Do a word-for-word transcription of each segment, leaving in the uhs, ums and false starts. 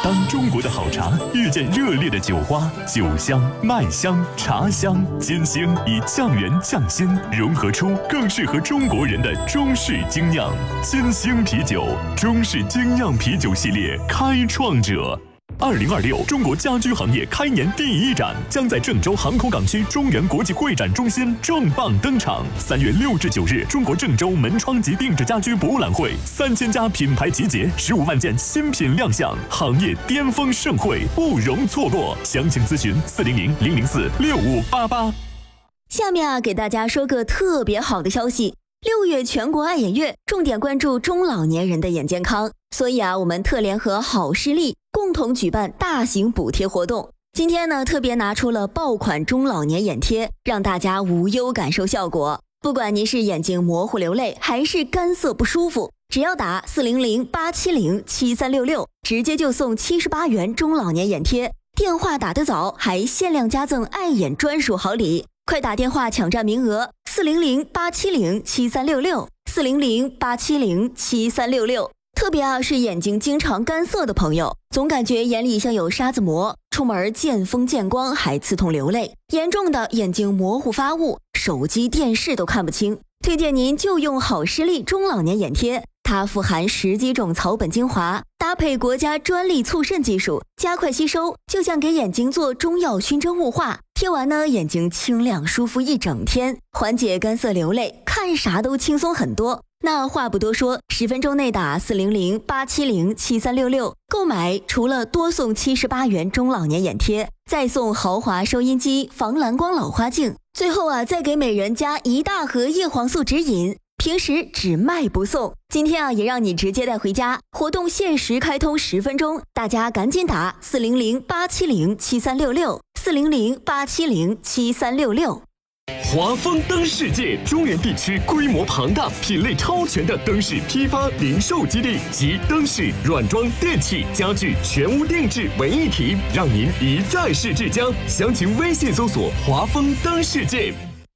当中国的好茶遇见热烈的酒花，酒香、麦香、茶香、金星以酱园酱鲜融合出更适合中国人的中式精酿。金星啤酒，中式精酿啤酒系列开创者。二零二六中国家居行业开年第一展将在郑州航空港区中原国际会展中心重磅登场。三月六至九日，中国郑州门窗及定制家居博览会，三千家品牌集结，十五万件新品亮相，行业巅峰盛会，不容错过。详情咨询四零零零零四六五八八。 下面啊，给大家说个特别好的消息。六月全国爱眼月，重点关注中老年人的眼健康，所以啊，我们特联合好视力共同举办大型补贴活动。今天呢，特别拿出了爆款中老年眼贴，让大家无忧感受效果。不管您是眼睛模糊流泪，还是干涩不舒服，只要打四零零八七零七三六六，直接就送七十八元中老年眼贴。电话打得早，还限量加赠爱眼专属好礼。快打电话抢占名额，四零零八七零七三六六，四零零八七零七三六六。特别啊，是眼睛经常干涩的朋友，总感觉眼里像有沙子膜，出门见风见光还刺痛流泪，严重的眼睛模糊发雾，手机电视都看不清。推荐您就用好视力中老年眼贴，它富含十几种草本精华，搭配国家专利促渗技术，加快吸收，就像给眼睛做中药熏蒸雾化。贴完呢，眼睛清亮舒服一整天，缓解干涩流泪，看啥都轻松很多。那话不多说，十分钟内打四零零八七零七三六六，购买除了多送七十八元中老年眼贴，再送豪华收音机、防蓝光老花镜，最后啊，再给每人加一大盒叶黄素指引。平时只卖不送，今天啊也让你直接带回家。活动限时开通十分钟，大家赶紧打四零零八七零七三六六，四零零八七零七三六六。 华丰灯世界，中原地区规模庞大、品类超全的灯饰批发零售基地，集灯饰、软装、电器、家具全屋定制为一体，让您一站式至江。详情微信搜索华丰灯世界。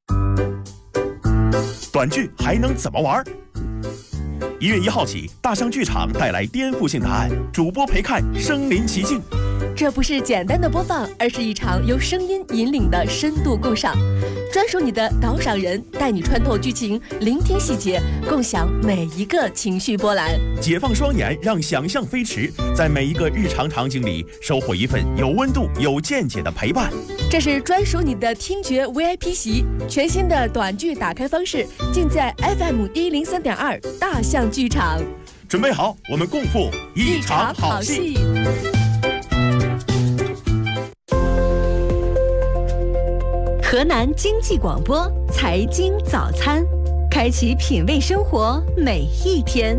短剧还能怎么玩？一月一号起，大象剧场带来颠覆性答案，主播陪看身临其境。 这不是简单的播放，而是一场由声音引领的深度共赏。专属你的导赏人，带你穿透剧情，聆听细节，共享每一个情绪波澜。 解放双眼，让想象飞驰，在每一个日常场景里收获一份有温度、有见解的陪伴。 这是专属你的听觉 V I P 席，全新的短剧打开方式，尽在 F M 一零三点二大象剧场。 准备好，我们共赴一场好戏。 河南经济广播财经早餐，开启品味生活每一天。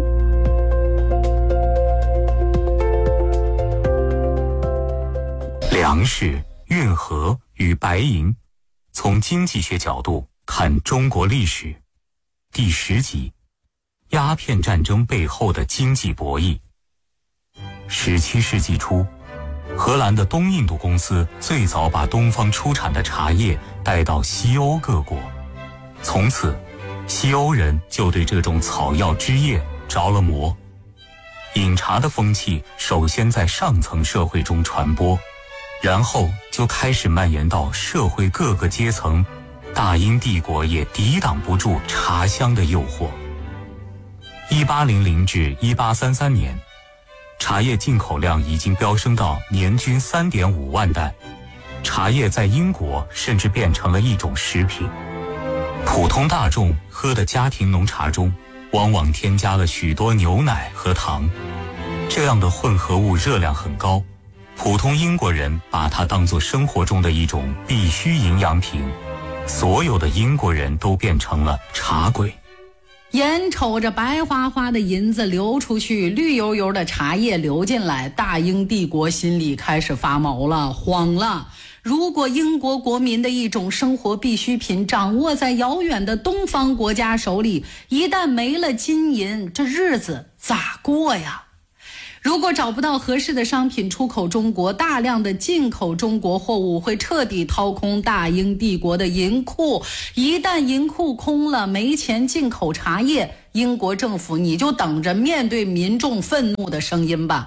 粮食、运河与白银，从经济学角度看中国历史。第十集，鸦片战争背后的经济博弈。十七世纪初，荷兰的东印度公司最早把东方出产的茶叶带到西欧各国，从此西欧人就对这种草药汁液着了魔。饮茶的风气首先在上层社会中传播，然后就开始蔓延到社会各个阶层，大英帝国也抵挡不住茶香的诱惑。一八零零至一八三三年，茶叶进口量已经飙升到年均 三点五万担，茶叶在英国甚至变成了一种食品。普通大众喝的家庭浓茶中，往往添加了许多牛奶和糖，这样的混合物热量很高，普通英国人把它当作生活中的一种必需营养品，所有的英国人都变成了茶鬼。 眼瞅着白花花的银子流出去，绿油油的茶叶流进来，大英帝国心里开始发毛了，慌了。如果英国国民的一种生活必需品掌握在遥远的东方国家手里，一旦没了金银，这日子咋过呀？如果找不到合适的商品出口中国，大量的进口中国货物会彻底掏空大英帝国的银库。一旦银库空了，没钱进口茶叶，英国政府你就等着面对民众愤怒的声音吧。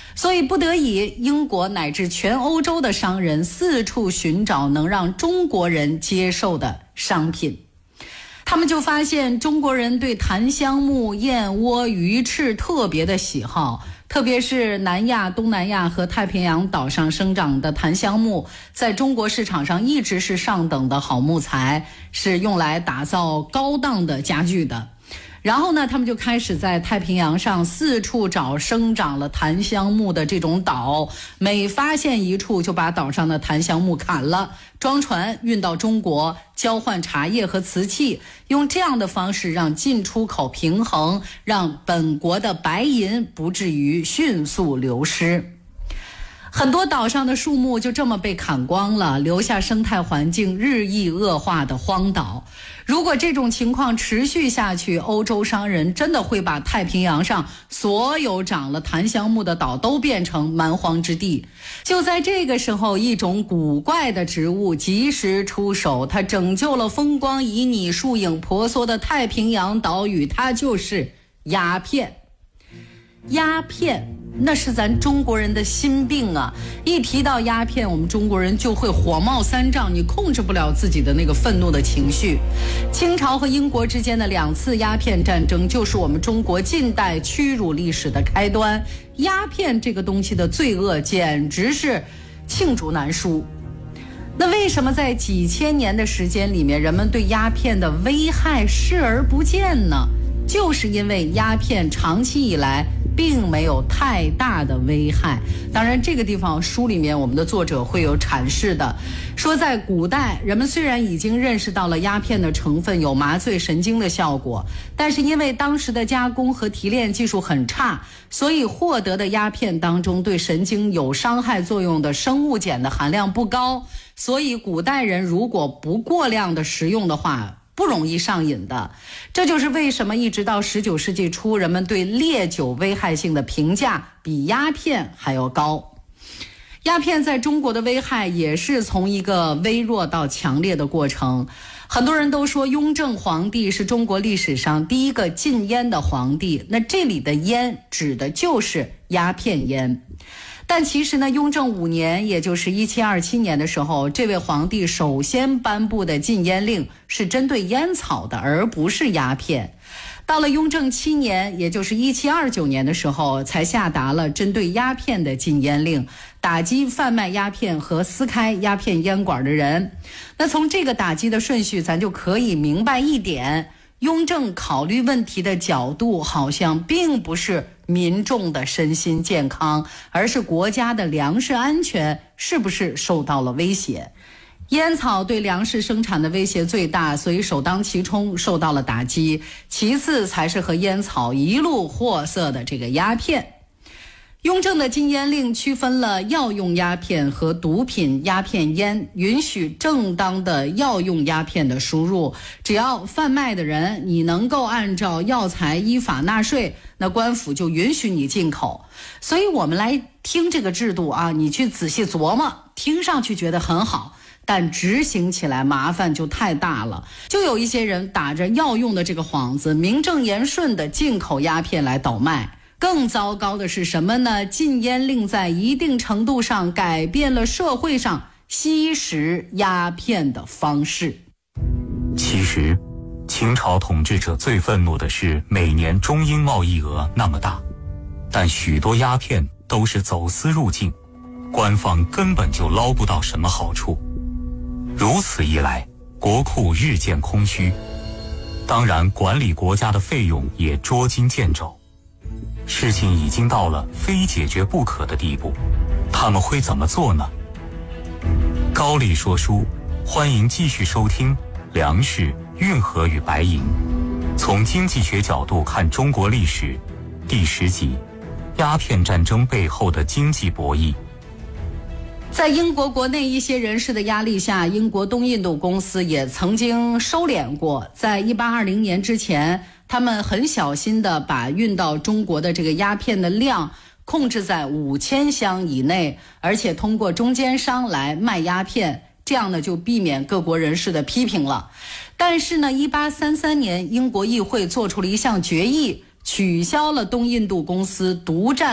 所以不得已，英国乃至全欧洲的商人四处寻找能让中国人接受的商品。他们就发现中国人对檀香木、燕窝、鱼翅特别的喜好，特别是南亚、东南亚和太平洋岛上生长的檀香木，在中国市场上一直是上等的好木材，是用来打造高档的家具的。然后呢，他们就开始在太平洋上四处找生长了檀香木的这种岛，每发现一处就把岛上的檀香木砍了，装船运到中国，交换茶叶和瓷器，用这样的方式让进出口平衡，让本国的白银不至于迅速流失。很多岛上的树木就这么被砍光了，留下生态环境日益恶化的荒岛。如果这种情况持续下去，欧洲商人真的会把太平洋上所有长了檀香木的岛都变成蛮荒之地。就在这个时候，一种古怪的植物及时出手，它拯救了风光旖旎、树影婆娑的太平洋岛屿，它就是鸦片。鸦片那是咱中国人的心病啊！一提到鸦片，我们中国人就会火冒三丈，你控制不了自己的那个愤怒的情绪。清朝和英国之间的两次鸦片战争，就是我们中国近代屈辱历史的开端。鸦片这个东西的罪恶简直是罄竹难书。那为什么在几千年的时间里面，人们对鸦片的危害视而不见呢？就是因为鸦片长期以来并没有太大的危害。当然这个地方书里面我们的作者会有阐释的，说在古代人们虽然已经认识到了鸦片的成分有麻醉神经的效果，但是因为当时的加工和提炼技术很差，所以获得的鸦片当中对神经有伤害作用的生物碱的含量不高，所以古代人如果不过量的食用的话不容易上瘾的。这就是为什么一直到十九世纪初，人们对烈酒危害性的评价比鸦片还要高。鸦片在中国的危害也是从一个微弱到强烈的过程。很多人都说雍正皇帝是中国历史上第一个禁烟的皇帝，那这里的烟指的就是鸦片烟。但其实呢，雍正五年，也就是一七二七年的时候，这位皇帝首先颁布的禁烟令是针对烟草的，而不是鸦片。到了雍正七年，也就是一七二九年的时候，才下达了针对鸦片的禁烟令，打击贩卖鸦片和撕开鸦片烟管的人。那从这个打击的顺序，咱就可以明白一点，雍正考虑问题的角度好像并不是民众的身心健康，而是国家的粮食安全是不是受到了威胁。烟草对粮食生产的威胁最大，所以首当其冲受到了打击，其次才是和烟草一路货色的这个鸦片。雍正的禁烟令区分了药用鸦片和毒品鸦片烟，允许正当的药用鸦片的输入，只要贩卖的人你能够按照药材依法纳税，那官府就允许你进口。所以我们来听这个制度啊，你去仔细琢磨，听上去觉得很好，但执行起来麻烦就太大了。就有一些人打着药用的这个幌子，名正言顺的进口鸦片来倒卖。更糟糕的是什么呢？禁烟令在一定程度上改变了社会上吸食鸦片的方式。 其实清朝统治者最愤怒的是每年中英贸易额那么大，但许多鸦片都是走私入境，官方根本就捞不到什么好处。如此一来，国库日渐空虚，当然管理国家的费用也捉襟见肘。事情已经到了非解决不可的地步，他们会怎么做呢？高丽说书，欢迎继续收听《粮食、运河与白银》，从经济学角度看中国历史，第十集：鸦片战争背后的经济博弈。 在英国国内一些人士的压力下，英国东印度公司也曾经收敛过。在一八二零年之前，他们很小心地把运到中国的这个鸦片的量控制在五千箱以内，而且通过中间商来卖鸦片，这样呢就避免各国人士的批评了。但是呢，一八三三年英国议会做出了一项决议，取消了东印度公司独占